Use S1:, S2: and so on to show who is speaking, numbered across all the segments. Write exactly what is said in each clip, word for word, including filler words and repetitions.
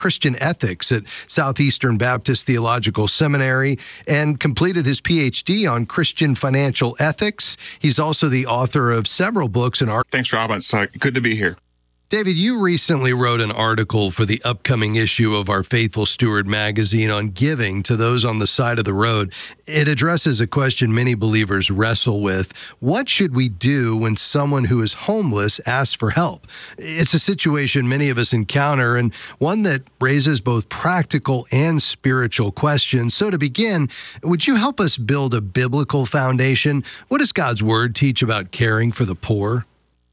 S1: Christian ethics at Southeastern Baptist Theological Seminary and completed his P H D on Christian financial ethics. He's also the author of several books and articles.
S2: Thanks, Rob. It's uh, good to be here.
S1: David, you recently wrote an article for the upcoming issue of our Faithful Steward magazine on giving to those on the side of the road. It addresses a question many believers wrestle with. What should we do when someone who is homeless asks for help? It's a situation many of us encounter and one that raises both practical and spiritual questions. So to begin, would you help us build a biblical foundation? What does God's Word teach about caring for the poor?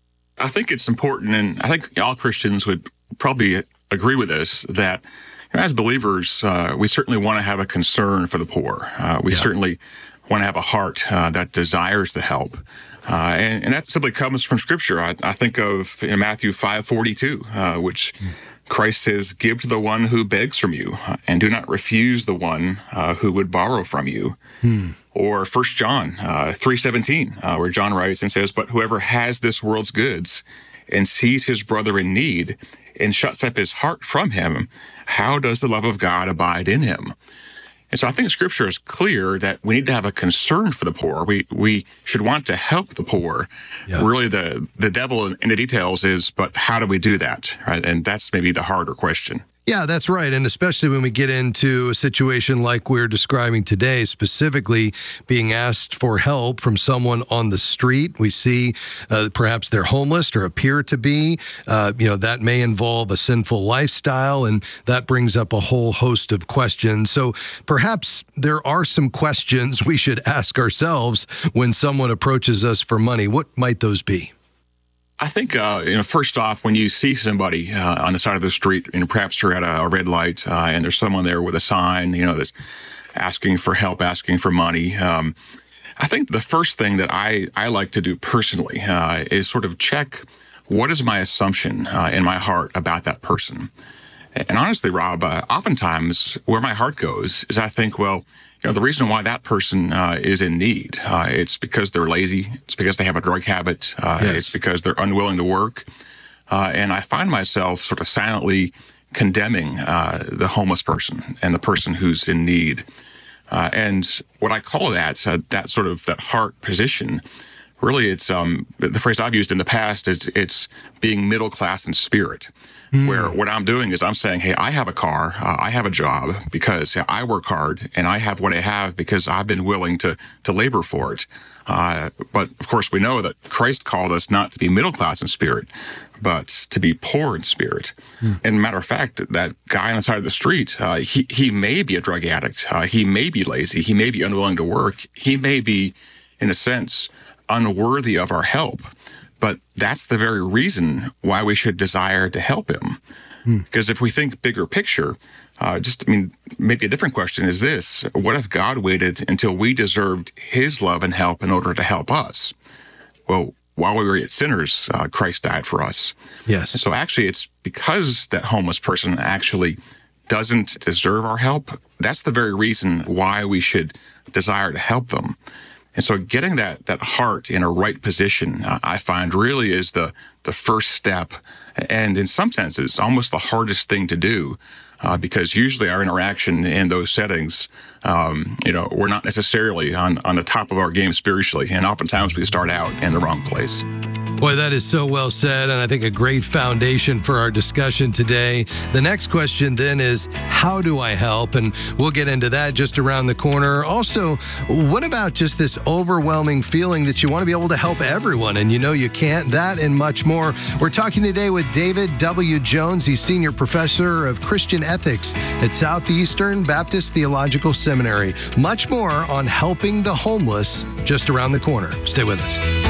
S2: I think it's important, and I think all Christians would probably agree with this, that you know, as believers, uh, we certainly want to have a concern for the poor. Uh, we yeah. certainly want to have a heart uh, that desires to help. Uh, and, and that simply comes from Scripture. I, I think of in Matthew five forty-two, uh, which mm. Christ says, "Give to the one who begs from you, uh, and do not refuse the one uh, who would borrow from you." Mm. Or First John uh, three seventeen, uh, where John writes and says, "But whoever has this world's goods and sees his brother in need and shuts up his heart from him, how does the love of God abide in him?" And so I think Scripture is clear that we need to have a concern for the poor. We we should want to help the poor. Yeah. Really, the, the devil in the details is, but how do we do that? Right? And that's maybe the harder question.
S1: Yeah, that's right. And especially when we get into a situation like we're describing today, specifically being asked for help from someone on the street. We see uh, perhaps they're homeless or appear to be. Uh, you know, that may involve a sinful lifestyle, and that brings up a whole host of questions. So perhaps there are some questions we should ask ourselves when someone approaches us for money. What might those be?
S2: I think, uh, you know, first off, when you see somebody uh, on the side of the street, you know, perhaps you're at a, a red light uh, and there's someone there with a sign, you know, that's asking for help, asking for money. Um, I think the first thing that I, I like to do personally uh, is sort of check what is my assumption uh, in my heart about that person. And honestly, Rob, uh, oftentimes where my heart goes is I think, well, you know, the reason why that person uh, is in need, uh, it's because they're lazy. It's because they have a drug habit. Uh, yes. It's because they're unwilling to work. Uh, and I find myself sort of silently condemning uh, the homeless person and the person who's in need. Uh, and what I call that, uh, that sort of that heart position, really, it's um, the phrase I've used in the past is it's being middle class in spirit, mm. where what I'm doing is I'm saying, hey, I have a car, uh, I have a job because yeah, I work hard, and I have what I have because I've been willing to to labor for it. Uh, but of course, we know that Christ called us not to be middle class in spirit, but to be poor in spirit. Mm. And matter of fact, that guy on the side of the street, uh, he he may be a drug addict, uh, he may be lazy, he may be unwilling to work, he may be, in a sense, unworthy of our help, but that's the very reason why we should desire to help him. Hmm. Because if we think bigger picture, uh, just, I mean, maybe a different question is this: what if God waited until we deserved his love and help in order to help us? Well, while we were yet sinners, uh, Christ died for us.
S1: Yes.
S2: And so actually, it's because that homeless person actually doesn't deserve our help. That's the very reason why we should desire to help them. And so getting that that heart in a right position, uh, I find really is the the first step, and in some senses, almost the hardest thing to do, uh, because usually our interaction in those settings, um, you know, we're not necessarily on, on the top of our game spiritually, and oftentimes we start out in the wrong place.
S1: Boy, that is so well said, and I think a great foundation for our discussion today. The next question then is, how do I help? And we'll get into that just around the corner. Also, what about just this overwhelming feeling that you want to be able to help everyone and you know you can't? That and much more. We're talking today with David W. Jones. He's Senior Professor of Christian Ethics at Southeastern Baptist Theological Seminary. Much more on helping the homeless just around the corner. Stay with us.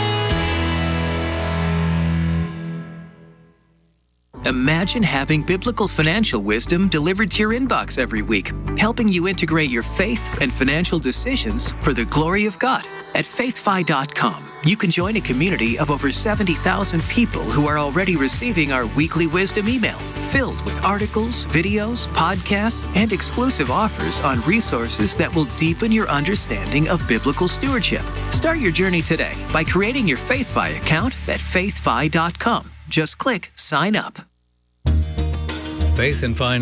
S3: Imagine having biblical financial wisdom delivered to your inbox every week, helping you integrate your faith and financial decisions for the glory of God. At faith fi dot com, you can join a community of over seventy thousand people who are already receiving our weekly wisdom email, filled with articles, videos, podcasts, and exclusive offers on resources that will deepen your understanding of biblical stewardship. Start your journey today by creating your FaithFi account at faith fi dot com. Just click sign up.
S4: Faith and Fine